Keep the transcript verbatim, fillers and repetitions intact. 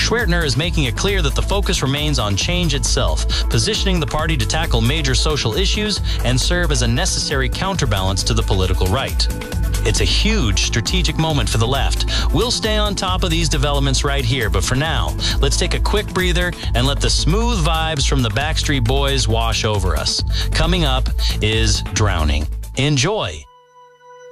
Schwertner is making it clear that the focus remains on change itself, positioning the party to tackle major social issues and serve as a necessary counterbalance to the political right. It's a huge strategic moment for the left. We'll stay on top of these developments right here, but for now, let's take a quick breather and let the smooth vibes from the Backstreet Boys wash over us. Coming up is Drowning. Enjoy.